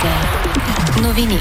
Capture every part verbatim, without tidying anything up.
Вероника. Новини.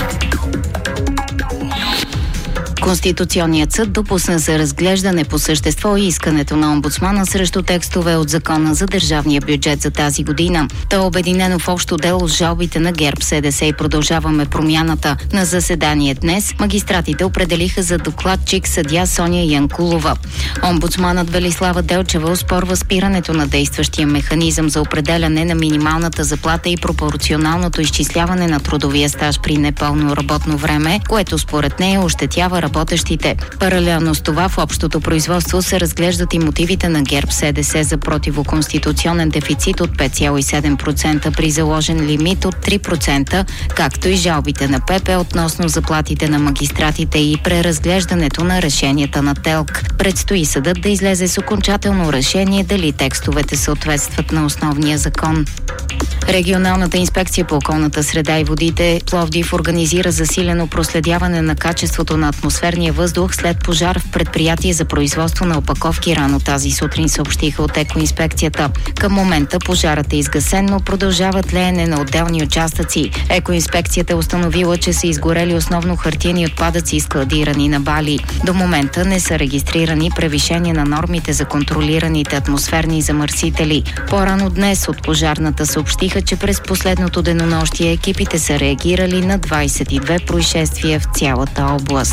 Конституционният съд допусна за разглеждане по същество искането на омбудсмана срещу текстове от Закона за държавния бюджет за тази година. То е обединено в общо дело с жалбите на ГЕРБ, СДС и Продължаваме промяната. На заседание днес магистратите определиха за докладчик съдия Соня Янкулова. Омбудсманът Велислава Делчева оспорва спирането на действащия механизъм за определяне на минималната заплата и пропорционалното изчисляване на трудовия стаж при непълно работно време, което според нея ощетява работещите. Паралелно с това в общото производство се разглеждат и мотивите на ГЕРБ СДС за противоконституционен дефицит от пет цяло и седем процента при заложен лимит от три процента, както и жалбите на ПП относно заплатите на магистратите и преразглеждането на решенията на ТЕЛК. Предстои съдът да излезе с окончателно решение дали текстовете съответстват на основния закон. Регионалната инспекция по околната среда и водите Пловдив организира засилено проследяване на качеството на атмосферния въздух след пожар в предприятие за производство на опаковки рано тази сутрин, съобщиха от Екоинспекцията. Към момента пожарът е изгасен, но продължава тлеене на отделни участъци. Екоинспекцията е установила, че са изгорели основно хартиени отпадъци, складирани на бали. До момента не са регистрирани превишения на нормите за контролираните атмосферни замърсители. По-рано днес от пожарната съобщиха, че през последното денонощие екипите са реагирали на двадесет и две происшествия в цялата област.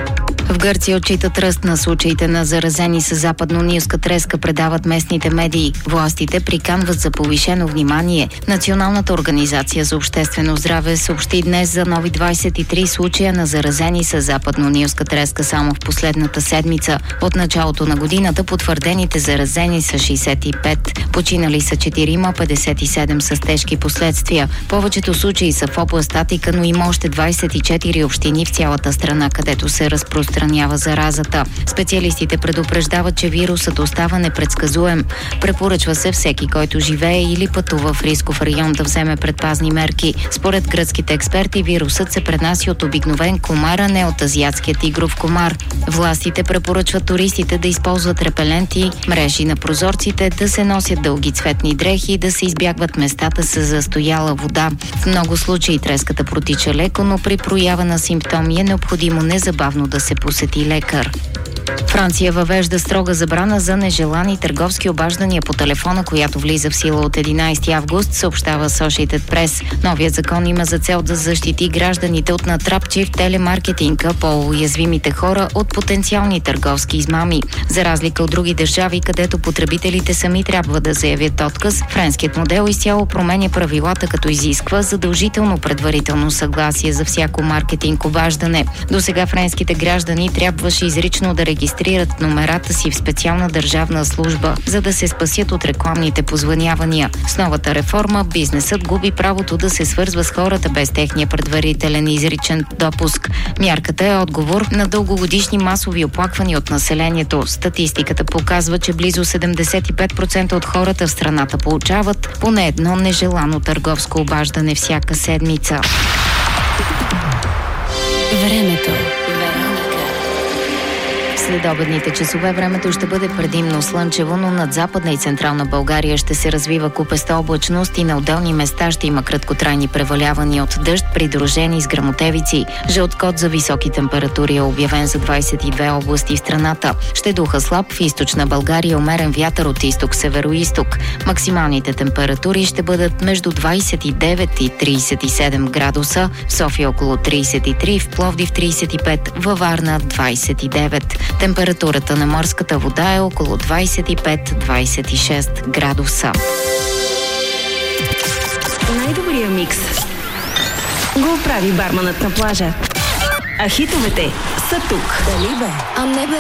В Гърция отчитат ръст на случаите на заразени с западно-нилска треска, предават местните медии. Властите приканват за повишено внимание. Националната организация за обществено здраве съобщи днес за нови двадесет и три случая на заразени с западно-нилска треска само в последната седмица. От началото на годината потвърдените заразени са шейсет и пет. Починали са четирима, петдесет и седем с тежки последствия. Повечето случаи са в област Атика, но има още двадесет и четири общини в цялата страна, където се разпространява заразата. Специалистите предупреждават, че вирусът остава непредсказуем. Препоръчва се всеки, който живее или пътува в рисков район, да вземе предпазни мерки. Според гръцките експерти, вирусът се пренася от обикновен комар, а не от азиатския тигров комар. Властите препоръчват туристите да използват репеленти, мрежи на прозорците, да се носят дълги цветни дрехи и да се избягват местата с застояла вода. В много случаи треската протича леко, но при проява на симптоми е необходимо незабавно да се посети лекар. Франция въвежда строга забрана за нежелани търговски обаждания по телефона, която влиза в сила от единадесети август, съобщава Associated Press. Новият закон има за цел да защити гражданите от натрапчив телемаркетинга, по-уязвимите хора от потенциални търговски измами. За разлика от други държави, където потребителите сами трябва да заявят отказ, френският модел изцяло променя правилата, като изисква задължително предварително съгласие за всяко маркетинг обаждане. До сега френските граждани трябваше изрично да регистрират номерата си в специална държавна служба, за да се спасят от рекламните позвънявания. С новата реформа бизнесът губи правото да се свързва с хората без техния предварителен изричен допуск. Мярката е отговор на дългогодишни масови оплаквания от населението. Статистиката показва, че близо седемдесет и пет процента от хората в страната получават поне едно нежелано търговско обаждане всяка седмица. Времето. Следобедните часове времето ще бъде предимно слънчево, но над Западна и Централна България ще се развива купеста облачност и на отделни места ще има краткотрайни превалявания от дъжд, придружени с гръмотевици. Жълт код за високи температури е обявен за двадесет и две области в страната. Ще духа слаб в източна България, умерен вятър от изток-североизток. Максималните температури ще бъдат между двадесет и девет и тридесет и седем градуса, в София около тридесет и три, в Пловдив тридесет и пет, във Варна двадесет и девет. Температурата на морската вода е около двадесет и пет до двадесет и шест градуса. Най-добрия микс го прави барманът на плажа. А хитовете са тук. Дали бе? А не бе.